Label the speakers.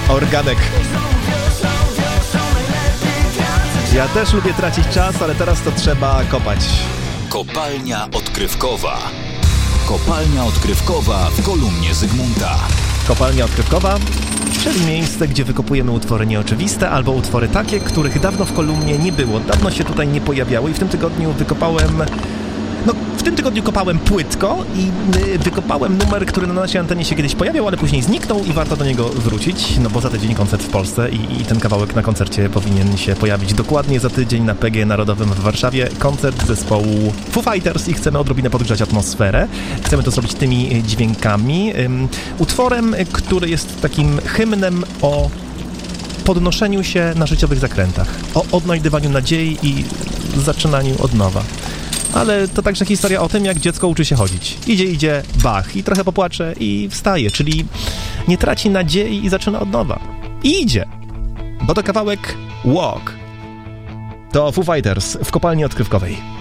Speaker 1: Organek. Ja też lubię tracić czas, ale teraz to trzeba kopać.
Speaker 2: Kopalnia odkrywkowa. Kopalnia odkrywkowa w kolumnie Zygmunta.
Speaker 1: Kopalnia odkrywkowa, czyli miejsce, gdzie wykopujemy utwory nieoczywiste albo utwory takie, których dawno w kolumnie nie było, dawno się tutaj nie pojawiały i w tym tygodniu kopałem płytko i wykopałem numer, który na naszej antenie się kiedyś pojawiał, ale później zniknął i warto do niego wrócić, no bo za tydzień koncert w Polsce i ten kawałek na koncercie powinien się pojawić dokładnie za tydzień na PG Narodowym w Warszawie. Koncert zespołu Foo Fighters i chcemy odrobinę podgrzać atmosferę. Chcemy to zrobić tymi dźwiękami. Utworem, który jest takim hymnem o podnoszeniu się na życiowych zakrętach, o odnajdywaniu nadziei i zaczynaniu od nowa. Ale to także historia o tym, jak dziecko uczy się chodzić. Idzie, bach, i trochę popłacze i wstaje, czyli nie traci nadziei i zaczyna od nowa. I idzie, bo to kawałek Walk. To Foo Fighters w kopalni odkrywkowej.